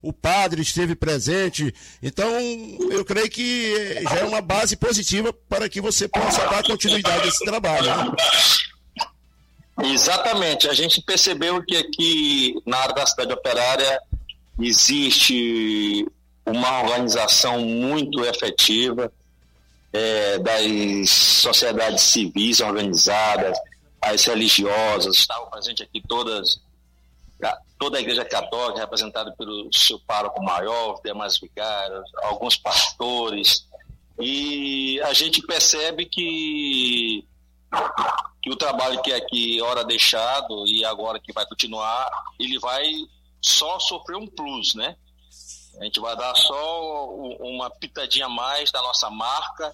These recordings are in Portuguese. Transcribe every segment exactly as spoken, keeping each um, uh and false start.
o padre esteve presente. Então, eu creio que já é uma base positiva para que você possa dar continuidade a esse trabalho, né? Exatamente. A gente percebeu que aqui na área da cidade operária existe uma organização muito efetiva é, das sociedades civis organizadas, as religiosas, estavam presentes aqui todas, toda a Igreja Católica, representada pelo seu pároco maior, os demais vigários, alguns pastores, e a gente percebe que, que o trabalho que é aqui ora deixado e agora que vai continuar, ele vai só sofrer um plus, né? A gente vai dar só uma pitadinha a mais da nossa marca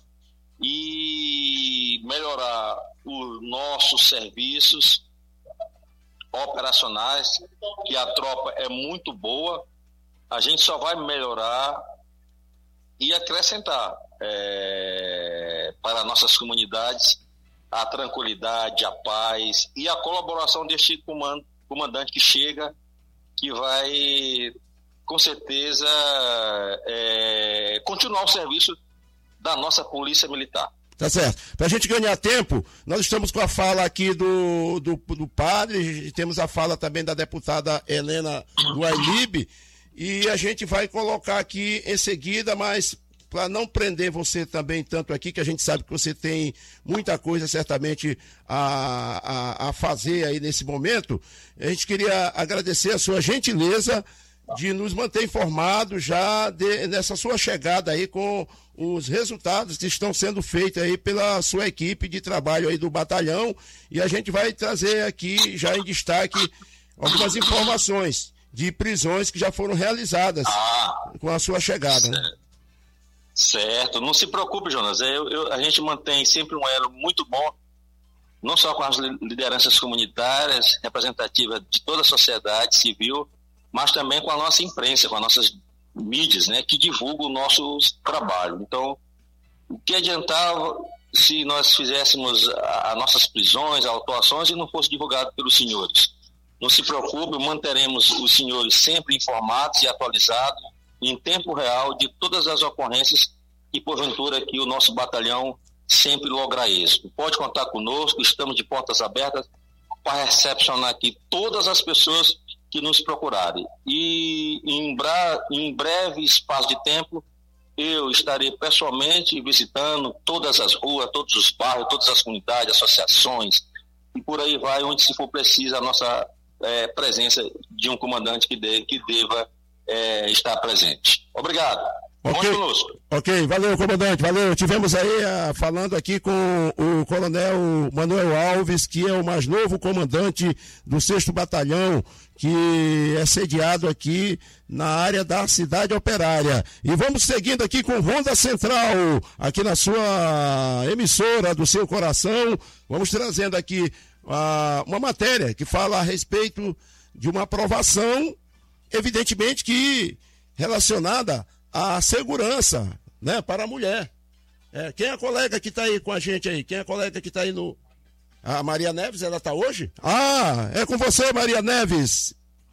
e melhorar os nossos serviços operacionais, que a tropa é muito boa. A gente só vai melhorar e acrescentar é, para nossas comunidades a tranquilidade, a paz e a colaboração deste comando, comandante que chega, que vai com certeza é, continuar o serviço da nossa Polícia Militar. Tá certo. Para a gente ganhar tempo, nós estamos com a fala aqui do, do, do padre, temos a fala também da deputada Helena do Ailib, e a gente vai colocar aqui em seguida, mas para não prender você também tanto aqui, que a gente sabe que você tem muita coisa certamente a, a, a fazer aí nesse momento, a gente queria agradecer a sua gentileza de nos manter informados já de, nessa sua chegada aí com os resultados que estão sendo feitos aí pela sua equipe de trabalho aí do batalhão, e a gente vai trazer aqui já em destaque algumas informações de prisões que já foram realizadas ah, com a sua chegada. Certo, né? certo. Não se preocupe, Jonas, eu, eu, a gente mantém sempre um elo muito bom, não só com as lideranças comunitárias representativas de toda a sociedade civil, mas também com a nossa imprensa, com as nossas mídias, né, que divulgam o nosso trabalho. Então, o que adiantava se nós fizéssemos as nossas prisões, autuações e não fosse divulgado pelos senhores? Não se preocupe, manteremos os senhores sempre informados e atualizados em tempo real de todas as ocorrências que, porventura, aqui o nosso batalhão sempre logra êxito. Pode contar conosco, estamos de portas abertas para recepcionar aqui todas as pessoas que nos procurarem. E em, bra... em breve espaço de tempo, eu estarei pessoalmente visitando todas as ruas, todos os bairros, todas as comunidades, associações, e por aí vai, onde se for preciso a nossa é, presença de um comandante que, de... que deva é, estar presente. Obrigado. Ok, ok, valeu, comandante, valeu. Tivemos aí uh, falando aqui com o coronel Manuel Alves, que é o mais novo comandante do sexto Batalhão, que é sediado aqui na área da Cidade Operária. E vamos seguindo aqui com Ronda Central, aqui na sua emissora do seu coração. Vamos trazendo aqui uh, uma matéria que fala a respeito de uma aprovação, evidentemente que relacionada a segurança, né, para a mulher. É, quem é a colega que está aí com a gente aí? Quem é a colega que está aí no... A Maria Neves, ela está hoje? Ah, é com você, Maria Neves.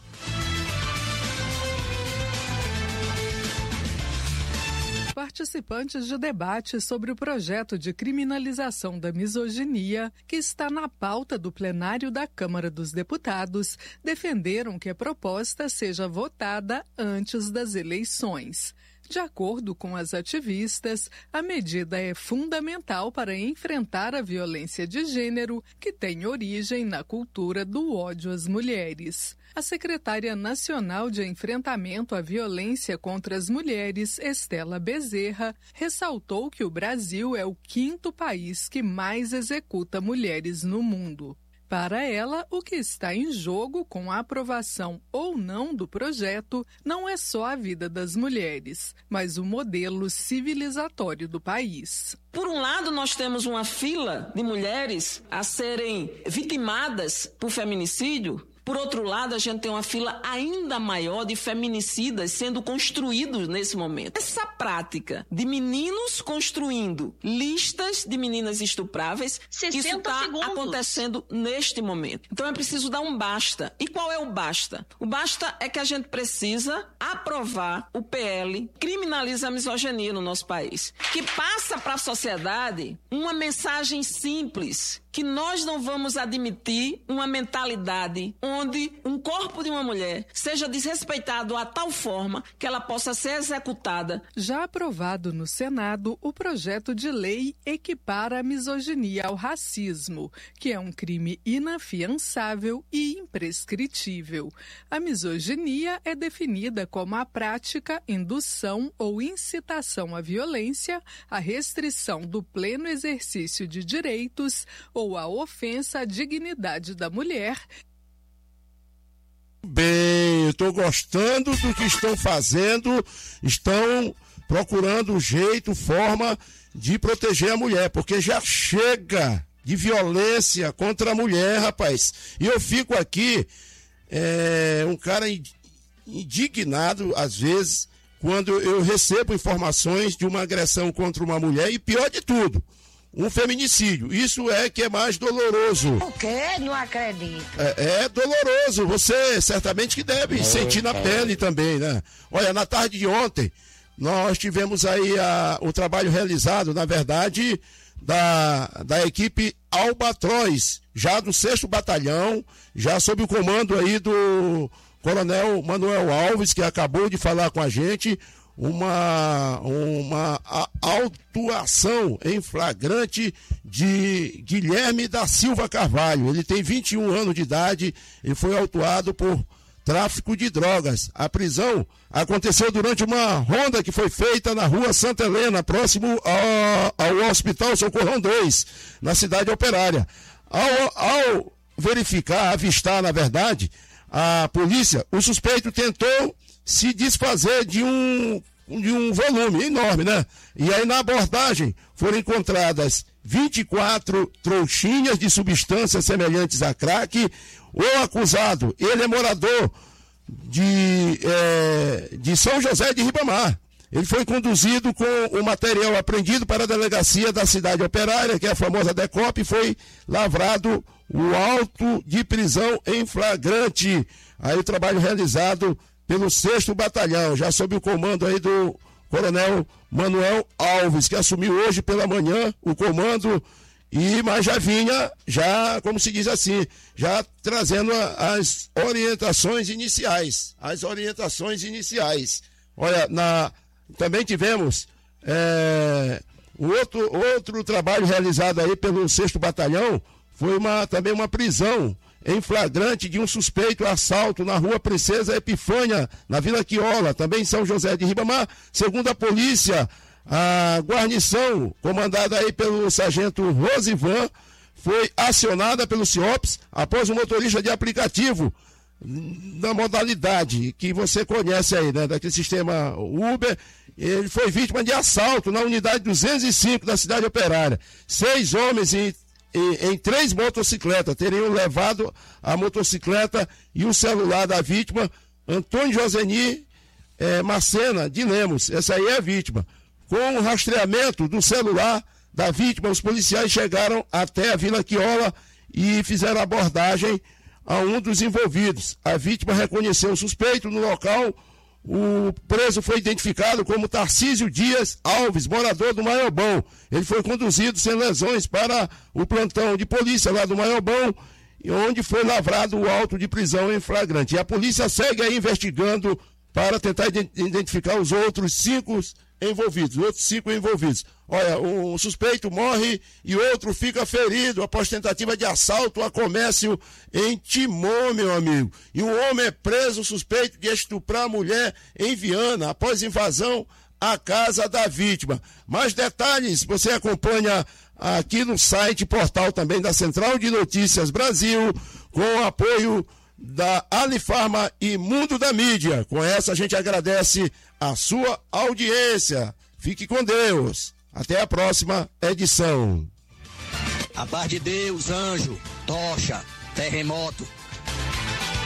Participantes de debate sobre o projeto de criminalização da misoginia, que está na pauta do plenário da Câmara dos Deputados, defenderam que a proposta seja votada antes das eleições. De acordo com as ativistas, a medida é fundamental para enfrentar a violência de gênero, que tem origem na cultura do ódio às mulheres. A secretária nacional de enfrentamento à violência contra as mulheres, Estela Bezerra, ressaltou que o Brasil é o quinto país que mais executa mulheres no mundo. Para ela, o que está em jogo com a aprovação ou não do projeto não é só a vida das mulheres, mas o modelo civilizatório do país. Por um lado, nós temos uma fila de mulheres a serem vitimadas por feminicídio, Por outro lado, a gente tem uma fila ainda maior de feminicidas sendo construídos nesse momento. Essa prática de meninos construindo listas de meninas estupráveis, isso está acontecendo neste momento. Então é preciso dar um basta. E qual é o basta? O basta é que a gente precisa aprovar o P L que criminaliza a misoginia no nosso país, que passa para a sociedade uma mensagem simples, que nós não vamos admitir uma mentalidade onde um corpo de uma mulher seja desrespeitado a tal forma que ela possa ser executada. Já aprovado no Senado, o projeto de lei equipara a misoginia ao racismo, que é um crime inafiançável e imprescritível. A misoginia é definida como a prática, indução ou incitação à violência, a restrição do pleno exercício de direitos ou ou a ofensa à dignidade da mulher. Bem, eu estou gostando do que estão fazendo, estão procurando jeito, forma de proteger a mulher, porque já chega de violência contra a mulher, rapaz. E eu fico aqui, é, um cara indignado, às vezes, quando eu recebo informações de uma agressão contra uma mulher, e pior de tudo, um feminicídio. Isso é que é mais doloroso. O quê? Não acredito. É, é doloroso. Você certamente que deve é, sentir na é. pele também, né? Olha, na tarde de ontem, nós tivemos aí a, o trabalho realizado, na verdade, da, da equipe Albatroz, já do sexto Batalhão, já sob o comando aí do Coronel Manuel Alves, que acabou de falar com a gente, uma, uma autuação em flagrante de Guilherme da Silva Carvalho. Ele tem vinte e um anos de idade e foi autuado por tráfico de drogas. A prisão aconteceu durante uma ronda que foi feita na rua Santa Helena, próximo ao, ao Hospital Socorrão dois, na cidade operária. Ao, ao verificar, avistar, na verdade, a polícia, o suspeito tentou se desfazer de um, de um volume enorme, né? E aí na abordagem foram encontradas vinte e quatro trouxinhas de substâncias semelhantes a crack. O acusado, ele é morador de, é, de São José de Ribamar. Ele foi conduzido com o material apreendido para a delegacia da cidade operária, que é a famosa DECOP, e foi lavrado o auto de prisão em flagrante. Aí o trabalho realizado pelo sexto Batalhão, já sob o comando aí do Coronel Manuel Alves, que assumiu hoje pela manhã o comando, e mas já vinha, já, como se diz assim, já trazendo a, as orientações iniciais, as orientações iniciais. Olha, na, também tivemos é, outro, outro trabalho realizado aí pelo sexto Batalhão, foi uma, também uma prisão em flagrante de um suspeito assalto na rua Princesa Epifânia, na Vila Quiola, também em São José de Ribamar. Segundo a polícia, a guarnição, comandada aí pelo sargento Rosivan, foi acionada pelo CIOPS após um motorista de aplicativo na modalidade que você conhece aí, né, daquele sistema Uber. Ele foi vítima de assalto na unidade duzentos e cinco da cidade operária. Seis homens em Em, em três motocicletas, teriam levado a motocicleta e o celular da vítima, Antônio Joseni é, Macena, de Lemos. Essa aí é a vítima. Com o rastreamento do celular da vítima, os policiais chegaram até a Vila Quiola e fizeram abordagem a um dos envolvidos. A vítima reconheceu o suspeito no local. O preso foi identificado como Tarcísio Dias Alves, morador do Maiobão. Ele foi conduzido sem lesões para o plantão de polícia lá do Maiobão, onde foi lavrado o auto de prisão em flagrante. E a polícia segue aí investigando para tentar identificar os outros cinco envolvidos, os outros cinco envolvidos. Olha, um suspeito morre e outro fica ferido após tentativa de assalto a comércio em Timon, meu amigo. E um homem é preso suspeito de estuprar a mulher em Viana após invasão à casa da vítima. Mais detalhes você acompanha aqui no site, portal também da Central de Notícias Brasil, com o apoio da Alifarma e Mundo da Mídia. Com essa a gente agradece a sua audiência. Fique com Deus. Até a próxima edição. A paz de Deus, anjo, tocha, terremoto.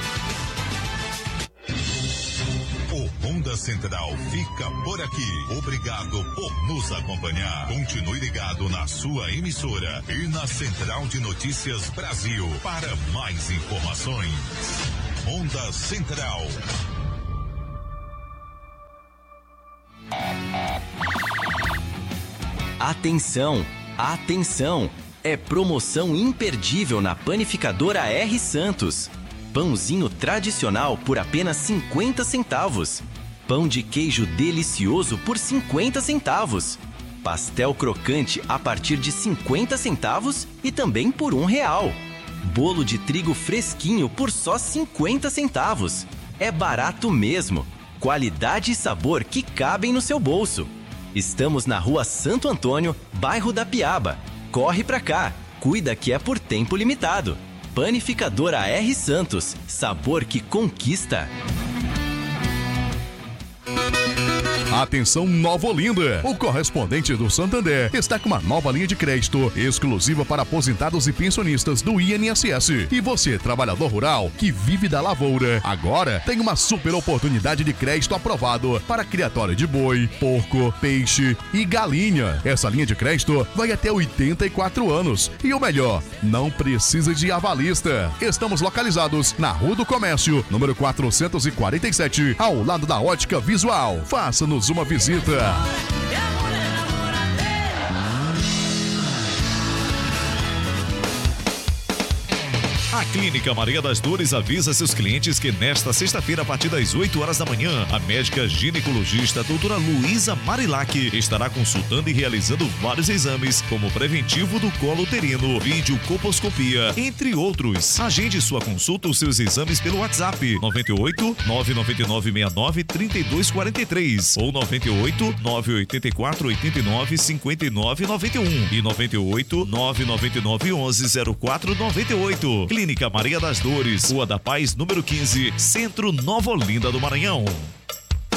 Onda Central fica por aqui. Obrigado por nos acompanhar. Continue ligado na sua emissora e na Central de Notícias Brasil para mais informações. Onda Central. Atenção, atenção! É promoção imperdível na Panificadora R. Santos. Pãozinho tradicional por apenas cinquenta centavos. Pão de queijo delicioso por cinquenta centavos. Pastel crocante a partir de cinquenta centavos e também por um real. Bolo de trigo fresquinho por só cinquenta centavos. É barato mesmo. Qualidade e sabor que cabem no seu bolso. Estamos na Rua Santo Antônio, bairro da Piaba. Corre pra cá, cuida que é por tempo limitado. Panificadora R. Santos, sabor que conquista. Atenção Nova Olinda, o correspondente do Santander está com uma nova linha de crédito exclusiva para aposentados e pensionistas do I N S S. E você, trabalhador rural que vive da lavoura, agora tem uma super oportunidade de crédito aprovado para criatório de boi, porco, peixe e galinha. Essa linha de crédito vai até oitenta e quatro anos. E o melhor, não precisa de avalista. Estamos localizados na Rua do Comércio, número quatrocentos e quarenta e sete, ao lado da Ótica Visual. Faça-nos uma visita. A Clínica Maria das Dores avisa seus clientes que nesta sexta-feira, a partir das oito horas da manhã, a médica ginecologista doutora Luísa Marilac estará consultando e realizando vários exames, como preventivo do colo uterino, videocolposcopia, entre outros. Agende sua consulta ou seus exames pelo WhatsApp nove oito nove nove nove seis nove três dois quatro três ou nove oito nove oito quatro oito nove cinco nove nove um e nove oito nove nove nove onze zero quatro nove oito. Clínica Maria das Dores, Rua da Paz, número quinze, Centro, Nova Olinda do Maranhão.